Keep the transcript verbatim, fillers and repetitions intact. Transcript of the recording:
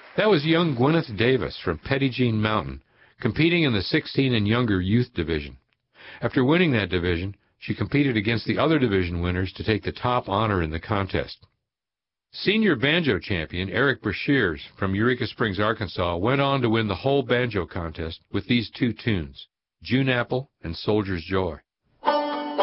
That was young Gwyneth Davis from Petit Jean Mountain, competing in the sixteen and younger youth division. After winning that division, she competed against the other division winners to take the top honor in the contest. Senior banjo champion Eric Brashears from Eureka Springs, Arkansas, went on to win the whole banjo contest with these two tunes, June Apple and Soldier's Joy.